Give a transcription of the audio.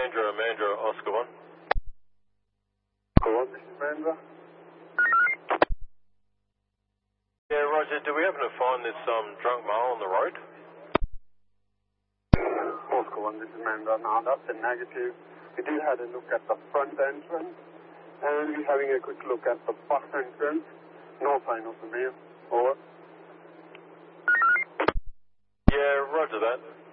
Mandra, Oscar 1. Go on, this is Mandra. Yeah, Roger, do we happen to find this drunk male on the road? Oscar 1, this is Mandra. Now that's a negative. We did have a look at the front entrance, and we're having a quick look at the bus entrance. No sign of the male. Over. Yeah, Roger that.